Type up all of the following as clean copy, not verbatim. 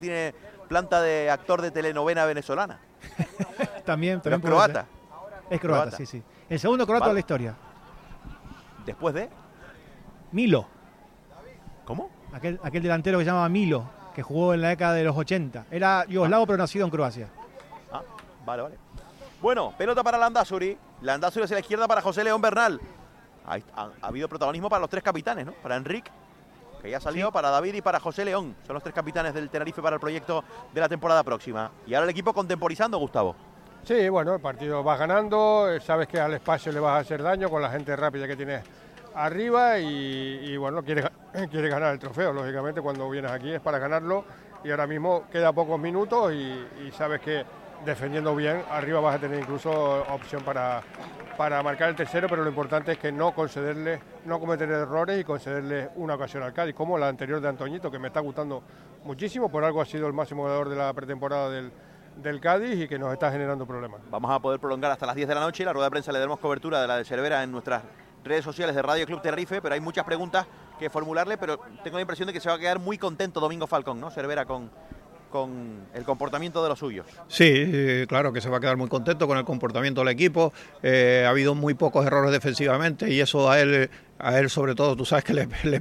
tiene planta de actor de telenovela venezolana. también Pero es croata. Es croata, sí. El segundo croata de la historia. ¿Después de? Milo. ¿Cómo? Aquel delantero que se llamaba Milo, que jugó en la década de los 80. Era yugoslavo, pero nacido en Croacia. Ah, vale. Bueno, pelota para Landázuri. Landázuri hacia la izquierda para José León Bernal. Ha habido protagonismo para los tres capitanes, ¿no? Para Enrique, que ya salió, sí. Para David y para José León. Son los tres capitanes del Tenerife para el proyecto de la temporada próxima. Y ahora el equipo contemporizando, Gustavo. Sí, bueno, el partido vas ganando, sabes que al espacio le vas a hacer daño con la gente rápida que tienes arriba y bueno, quieres ganar el trofeo, lógicamente cuando vienes aquí es para ganarlo y ahora mismo queda pocos minutos y sabes que defendiendo bien, arriba vas a tener incluso opción para marcar el tercero, pero lo importante es que no cometer errores y concederle una ocasión al Cádiz, como la anterior de Antoñito, que me está gustando muchísimo, por algo ha sido el máximo goleador de la pretemporada del Cádiz y que nos está generando problemas. Vamos a poder prolongar hasta las 10 de la noche, la rueda de prensa le daremos cobertura de la de Cervera en nuestras redes sociales de Radio Club Tenerife, pero hay muchas preguntas que formularle, pero tengo la impresión de que se va a quedar muy contento Domingo Falcón, ¿no? Cervera con el comportamiento de los suyos. Sí, claro que se va a quedar muy contento con el comportamiento del equipo. Ha habido muy pocos errores defensivamente y eso a él sobre todo, tú sabes que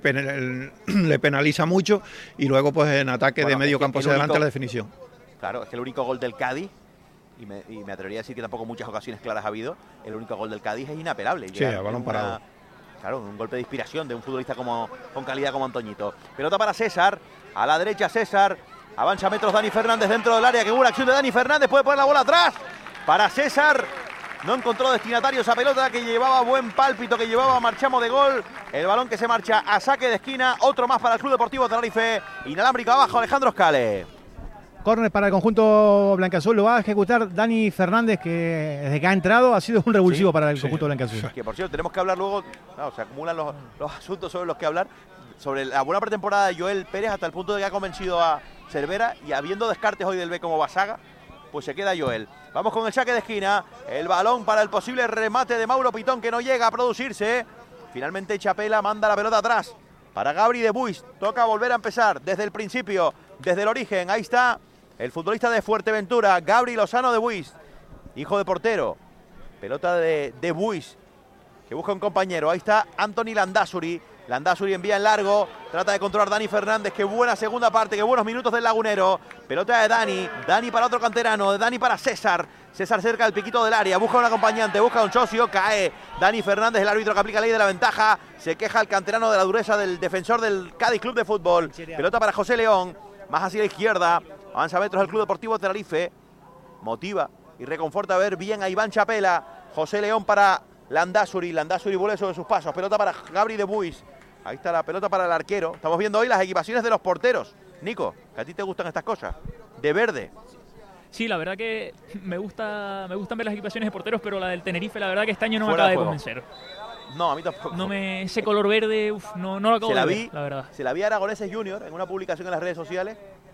le penaliza mucho y luego pues en ataque de medio campo hacia adelante la definición. Claro, es que el único gol del Cádiz, y me atrevería a decir que tampoco muchas ocasiones claras ha habido, el único gol del Cádiz es inapelable. Sí, a balón parado. Claro, un golpe de inspiración de un futbolista con calidad como Antoñito. Pelota para César, a la derecha César. Avanza metros Dani Fernández dentro del área. Qué buena acción de Dani Fernández. Puede poner la bola atrás. Para César. No encontró destinatario esa pelota que llevaba buen pálpito, que llevaba marchamo de gol. El balón que se marcha a saque de esquina. Otro más para el Club Deportivo Tenerife. Inalámbrico abajo Alejandro Scale. Córner para el conjunto blancaazul. Lo va a ejecutar Dani Fernández, que desde que ha entrado ha sido un revulsivo para el conjunto blancaazul. Que por cierto, tenemos que hablar luego. Claro, se acumulan los asuntos sobre los que hablar. Sobre la buena pretemporada de Joel Pérez hasta el punto de que ha convencido a Cervera y habiendo descartes hoy del B como Basaga, pues se queda Joel. Vamos con el saque de esquina, el balón para el posible remate de Mauro Pitón que no llega a producirse. Finalmente Chapela manda la pelota atrás para Gabri de Buis. Toca volver a empezar desde el principio, desde el origen. Ahí está el futbolista de Fuerteventura, Gabri Lozano de Buis, hijo de portero. Pelota de Buis que busca un compañero. Ahí está Anthony Landázuri. Landázuri envía en largo, trata de controlar Dani Fernández, qué buena segunda parte, qué buenos minutos del Lagunero. Pelota de Dani para otro canterano, de Dani para César. César cerca del piquito del área, busca un acompañante, busca un socio, cae Dani Fernández, el árbitro que aplica ley de la ventaja. Se queja el canterano de la dureza del defensor del Cádiz Club de Fútbol. Pelota para José León, más hacia la izquierda, avanza metros el Club Deportivo Tenerife. Motiva y reconforta ver bien a Iván Chapela. José León para Landázuri vuelve sobre sus pasos, pelota para Gabri de Buis. Ahí está la pelota para el arquero. Estamos viendo hoy las equipaciones de los porteros. Nico, que a ti te gustan estas cosas. De verde. Sí, la verdad que me gustan ver las equipaciones de porteros, pero la del Tenerife, la verdad que este año no me acaba de convencer. No, a mí tampoco. Ese color verde, no lo acabo de ver, la verdad. Se la vi a Aragoneses Junior en una publicación en las redes sociales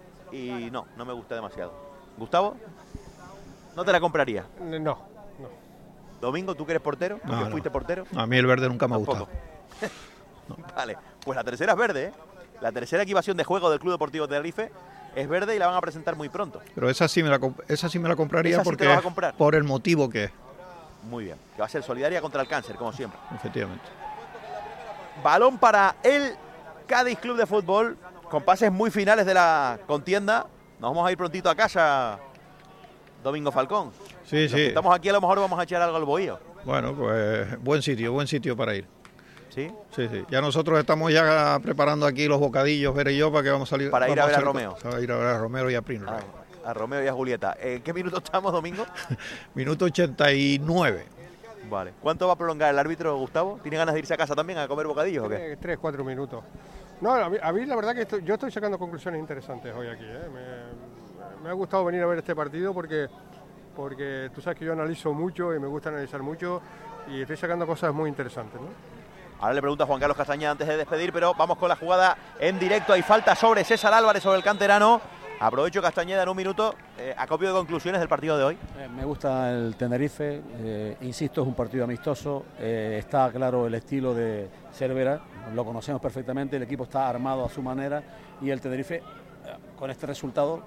y no me gusta demasiado. ¿Gustavo? ¿No te la compraría? No. Domingo, ¿tú que eres portero? ¿Tú que fuiste portero? A mí el verde nunca me ha gustado. No. Vale, pues la tercera es verde, ¿eh? La tercera equipación de juego del Club Deportivo Tenerife es verde y la van a presentar muy pronto. Pero esa sí me la compraría porque por el motivo que es. Muy bien, que va a ser solidaria contra el cáncer, como siempre. Efectivamente. Balón para el Cádiz Club de Fútbol, con pases muy finales de la contienda. Nos vamos a ir prontito a casa, Domingo Falcón. Sí. Estamos aquí, a lo mejor vamos a echar algo al bohío. Bueno, pues buen sitio para ir. ¿Sí? Sí. Ya nosotros estamos ya preparando aquí los bocadillos, Vera y yo, para que vamos a salir. Para ir a ver a Romeo. Para ir a ver a Romero y a Prince. A Romeo y a Julieta. ¿En qué minuto estamos, Domingo? Minuto 89. Vale. ¿Cuánto va a prolongar el árbitro, Gustavo? ¿Tiene ganas de irse a casa también a comer bocadillos o qué? 3-4 minutos. No, a mí la verdad que yo estoy sacando conclusiones interesantes hoy aquí. Me ha gustado venir a ver este partido porque tú sabes que yo analizo mucho y me gusta analizar mucho y estoy sacando cosas muy interesantes, ¿no? Ahora le pregunto a Juan Carlos Castañeda antes de despedir, pero vamos con la jugada en directo. Hay falta sobre César Álvarez, sobre el canterano. Aprovecho, Castañeda, en un minuto, acopio de conclusiones del partido de hoy. Me gusta el Tenerife, insisto, es un partido amistoso, está claro el estilo de Cervera, lo conocemos perfectamente, el equipo está armado a su manera y el Tenerife con este resultado